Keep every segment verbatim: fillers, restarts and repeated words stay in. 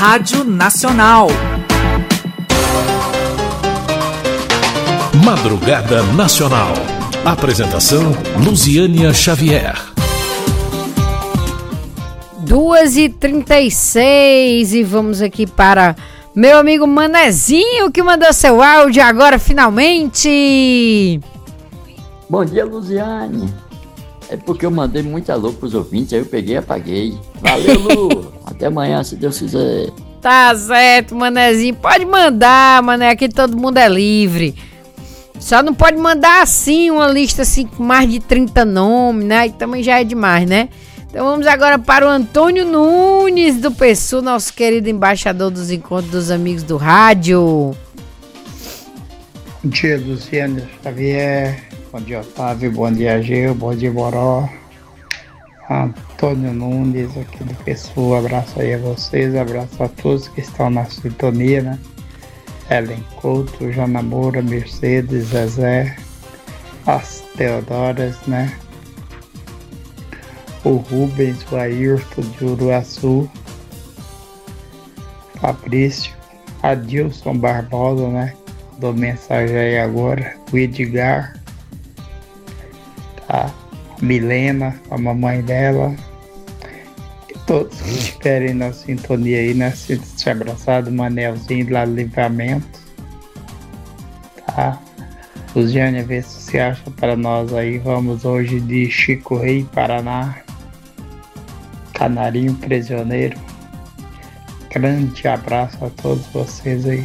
Rádio Nacional. Madrugada Nacional. Apresentação Luziânia Xavier. duas e trinta e seis e vamos aqui para meu amigo Manezinho, que mandou seu áudio agora finalmente. Bom dia, Luziane. É porque eu mandei muito alô pros ouvintes, aí eu peguei e apaguei. Valeu, Lu. Até amanhã, se Deus quiser. Tá certo, Manezinho. Pode mandar, Mané. Aqui todo mundo é livre. Só não pode mandar assim, uma lista assim com mais de trinta nomes, né? E também já é demais, né? Então vamos agora para o Antônio Nunes do P SU, nosso querido embaixador dos encontros dos amigos do rádio. Bom dia, Luciano Xavier. Bom dia, Otávio. Bom dia, Gil. Bom dia, Boró. Antônio Nunes aqui do P SU. Abraço aí a vocês. Abraço a todos que estão na sintonia, né? Ellen Couto, Jana Moura, Mercedes, Zezé, as Teodoras, né? O Rubens, o Ayrton de Uruaçu, Fabrício, Adilson Barbosa, né? Dou mensagem aí agora, o Edgar, tá? A Milena, a mamãe dela, e todos que estiverem na sintonia aí, né? Se abraçado, Manelzinho lá do Livramento, tá? Luziane, vê se você acha para nós aí. Vamos hoje de Chico Rei, Paraná. Canarinho Prisioneiro. Grande abraço a todos vocês aí.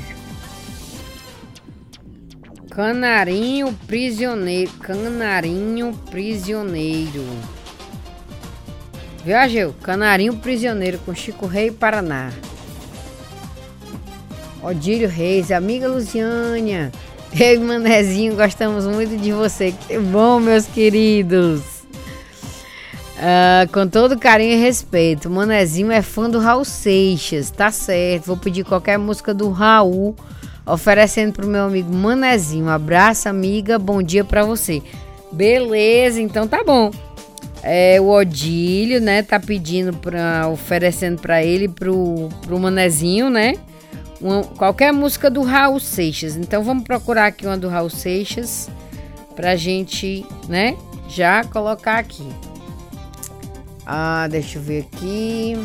Canarinho Prisioneiro. Canarinho Prisioneiro. Viajeu. Canarinho Prisioneiro com Chico Rei, Paraná. Odílio Reis, amiga Luziânia. Eu e Manezinho gostamos muito de você. Que bom, meus queridos. Uh, com todo carinho e respeito. Manezinho é fã do Raul Seixas. Tá certo. Vou pedir qualquer música do Raul, oferecendo pro meu amigo Manezinho. Um abraço, amiga. Bom dia pra você. Beleza, então tá bom. É, o Odílio, né, tá pedindo pra, oferecendo pra ele, pro, pro Manezinho, né? Uma, qualquer música do Raul Seixas. Então vamos procurar aqui uma do Raul Seixas pra gente, né, já colocar aqui. Ah, deixa eu ver aqui.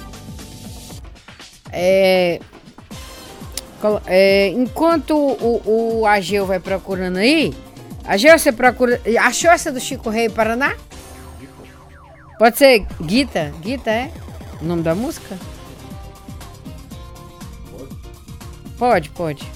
É, é, enquanto o, o Ageu vai procurando aí, Ageu, você procura. Achou essa do Chico Rei, Paraná? Pode ser Guita? Guita é o nome da música? Pode, pode.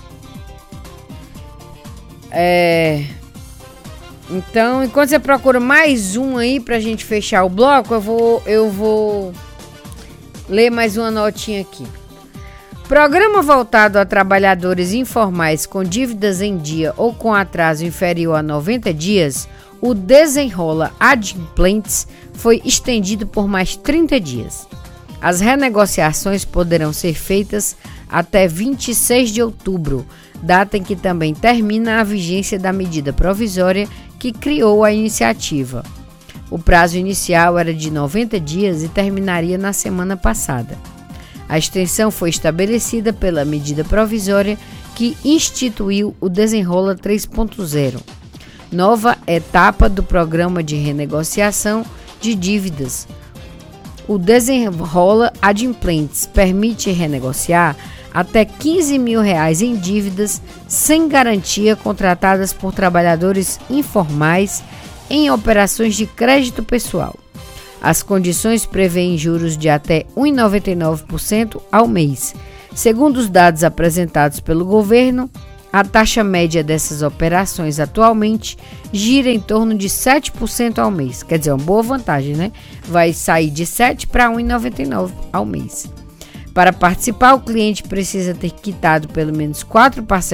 É... Então, enquanto você procura mais um aí pra gente fechar o bloco, eu vou, eu vou ler mais uma notinha aqui. Programa voltado a trabalhadores informais com dívidas em dia ou com atraso inferior a noventa dias, o Desenrola Adimplentes foi estendido por mais trinta dias. As renegociações poderão ser feitas até vinte e seis de outubro, data em que também termina a vigência da medida provisória que criou a iniciativa. O prazo inicial era de noventa dias e terminaria na semana passada. A extensão foi estabelecida pela medida provisória que instituiu o Desenrola três ponto zero, nova etapa do programa de renegociação de dívidas. O Desenrola Adimplentes permite renegociar até quinze mil reais em dívidas sem garantia contratadas por trabalhadores informais em operações de crédito pessoal. As condições prevêem juros de até um vírgula noventa e nove por cento ao mês. Segundo os dados apresentados pelo governo, a taxa média dessas operações atualmente gira em torno de sete por cento ao mês. Quer dizer, uma boa vantagem, né? Vai sair de sete para um vírgula noventa e nove ao mês. Para participar, o cliente precisa ter quitado pelo menos quatro parcelas